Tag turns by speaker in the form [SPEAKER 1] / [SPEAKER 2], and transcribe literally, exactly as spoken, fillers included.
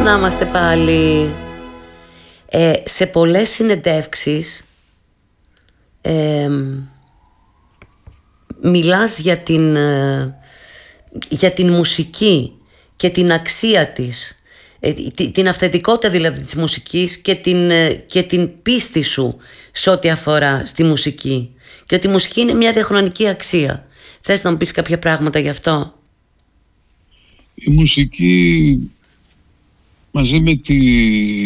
[SPEAKER 1] να είμαστε πάλι. Ε, σε πολλές συνεντεύξεις ε, μιλάς για την, ε, για την μουσική και την αξία της, ε, την αυθεντικότητα δηλαδή της μουσικής και την, ε, και την πίστη σου σε ό,τι αφορά στη μουσική, και ότι η μουσική είναι μια διαχρονική αξία. Θες να μου πεις κάποια πράγματα γι' αυτό?
[SPEAKER 2] Η μουσική μαζί με τη